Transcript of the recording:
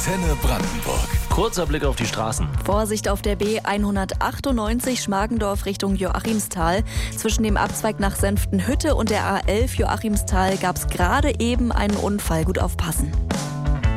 Antenne Brandenburg. Kurzer Blick auf die Straßen. Vorsicht auf der B198 Schmargendorf Richtung Joachimsthal. Zwischen dem Abzweig nach Senftenhütte und der A11 Joachimsthal gab es gerade eben einen Unfall. Gut aufpassen.